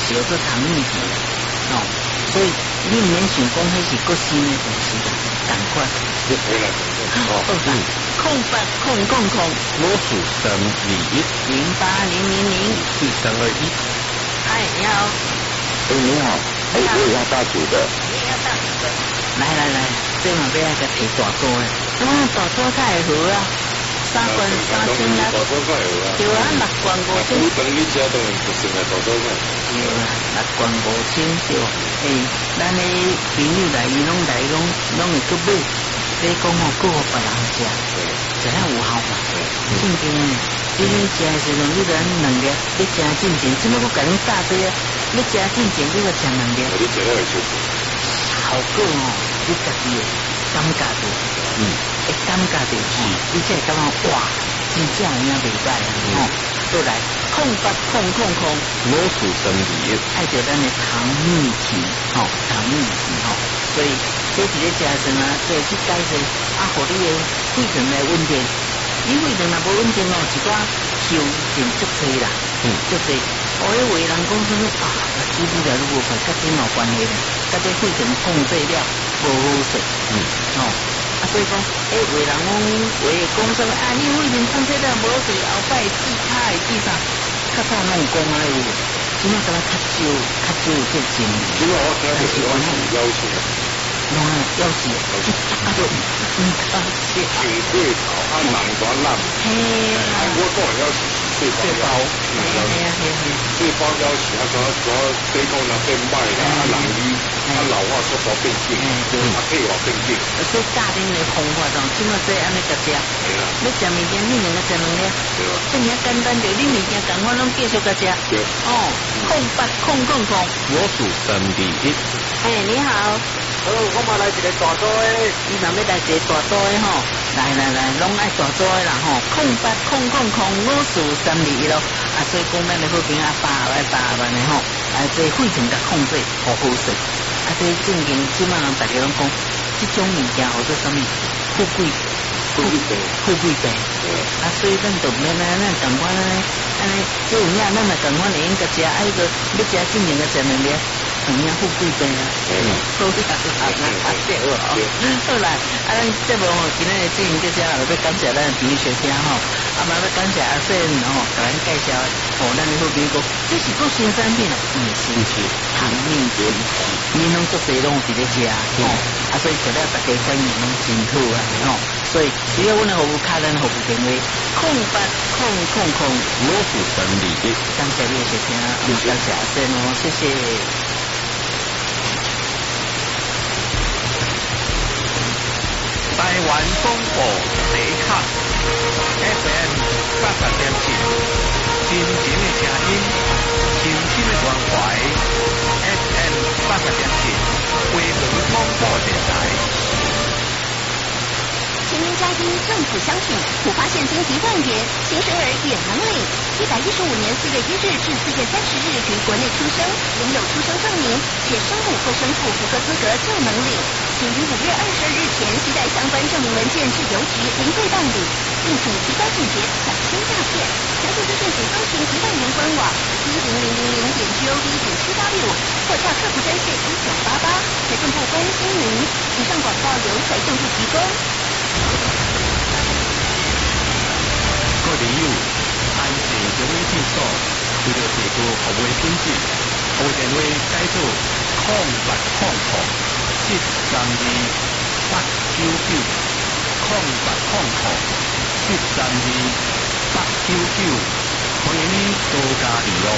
烧做糖蜜饯哦，所以你免想讲迄是国新的东西啦，赶快。 你回来哦，0800 我属生李 0800 4321。 哎，你好。 你好，我也要大组的。 你也要大组的。来，这嘛要个提大组的，大组才会好啊。3罐3000啦。 大组才会好啊。 对啊，6罐5000。 等你家当然就成个大组个。 对啊，6罐5000对。咱的朋友来，伊拢会去买。你讲哦，搁互别人食，这样有效嘛？正经诶，你食的时阵，你咱2粒，你食进前，怎么我甲你大堆啊？你食进前，你个食2粒， 你食了会舒服。 效果哦，你家己会感觉到，会感觉到是，你才会感觉哇，真正有影袂歹啊！过来，0800， 我属生理， 爱着咱的糖蜜饯，糖蜜饯，所以。这一个食时啊，做去解释互你的肺层来稳定。你肺层若无稳定哦，一寡后遗症足多啦，足多。有的人讲什么治疗如果甲这有关系咧，甲这肺层控制了无好势。所以讲，有人讲什么你肺层控制了无好势，后摆治卡会治啥？较早拢有讲啊有，即马敢若较少有这症。 即马我听就是我是要求。 要死，就请贵头人多烂，我个人要死细胞，细胞要死主要对讲那变歹啦，人老化速度变紧，退化变紧。 所以家庭的方法上，即马做安尼个食，你食物件你2个食2粒，这么简单着，你物件赶快拢继续个食。0800， 我属生理。 你好。 我嘛来一个大组的， 你若要来一个大组的吼，来，拢爱大组的啦吼，0800，我属321咯，所以讲咱的好朋友800万的吼，这肺层甲控制好好势，这正经即马人大家拢讲，这种物件叫做什么？富贵病，所以咱就免咱赶快安尼，这有影咱也赶快来应该食，个要食进前个食2粒。有影富贵病啊，好啦，咱节目今日的进行到这，要感谢咱的朋友小姐吼，嘛要感谢阿信吼，甲咱介绍咱的好朋友讲，这是个新产品啊，是糖蜜饯，你拢做侪拢伫咧食吼，所以受到大家欢迎，拢真好啊吼，所以只要阮的服务卡，咱服务电话0800， 我属生理， 感谢你的收听，感谢阿信哦，谢谢。 台湾广播第一卡 FM 80.7，真情的声音，真心的关怀 FM 80.7，为民广播电台。 全民嘉宾政府相挺，普发现金1万元，新生儿也能领。115年4月1日至4月30日于国内出生，拥有出生证明且生母或生父符合资格就能领。请于5月22日前携带相关证明文件至邮局零费办理，并请提高警觉小心诈骗。详细资讯请搜寻1万元官网10000.gov.7w 或洽客服专线1988。财政部关心您。以上广告由财政部提供。 各位友，安氏中医诊所为了提高服务品质，服务电话改做0800-732-899，欢迎你多加利用。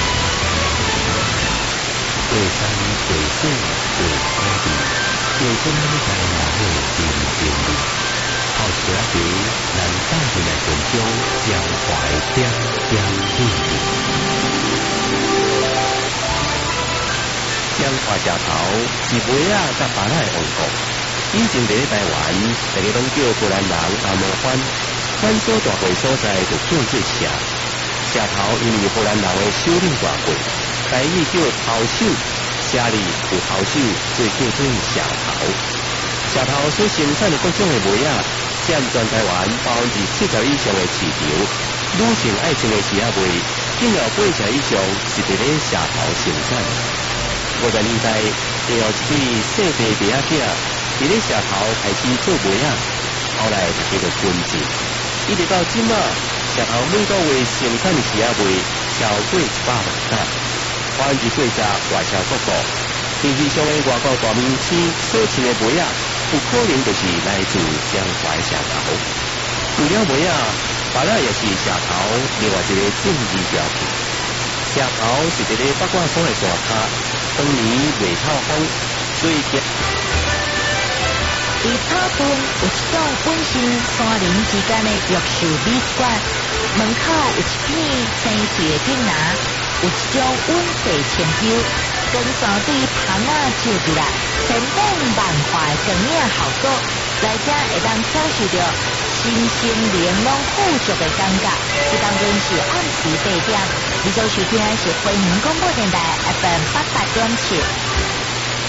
过山过水过海里，过中在哪里点点里，好车球难带回来分钟，江淮点点滴滴。江淮茶头是梅仔甲巴拉的王国，以前伫台湾，大家拢叫荷兰人阿摩番，番所大会所在就叫做社。社头因为荷兰人的首领大会。台语叫头手，社里有头手，所以叫做社头。社头所生产的各种的梅仔，占全台湾70%以上的市场， 女性爱情的事业位，竟有8成以上是伫咧社头生产。50年代，就有一批细地卖仔囝伫咧社头开始做卖仔，后来就叫做分钱。一直到今仔，社头每个月生产的事业位超过100万担，反而过价外销各国。电视上的外国大明星所穿的卖仔，有可能就是来自江淮社头。除了卖仔，巴拉也是社头另外一个政治标签。社头是一个八卦山的大塔，当年未透风，所以伫草屯有一栋本身山林之间的玉树美术馆，门口有一片青翠的景廊，有一种温室清幽，光线对窗仔照入来，千变万化的光影效果，来者会当享受到心情玲珑富足的感觉。这当中是暗时8点，你所收听的是回民广播电台 FM 88.7。